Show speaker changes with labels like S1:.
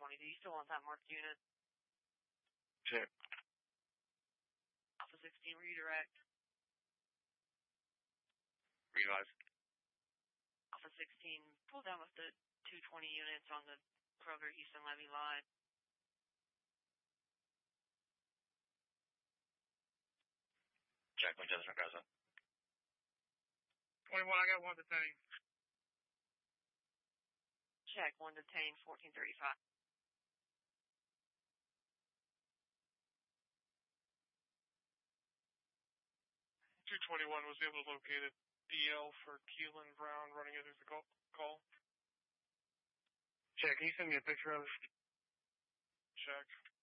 S1: 220. Do you still want that marked unit?
S2: Check.
S1: Alpha 16, redirect.
S2: Realize.
S1: Alpha 16, pull down with the 220 units on the Kroger Houston Levy line.
S2: Check, Winchester and Gaza.
S3: 21, I got one detained.
S1: Check, one detained, 1435.
S3: 221 was able to locate a DL for Keelan Brown running it as a call. Check, can you send me a picture of it? Check.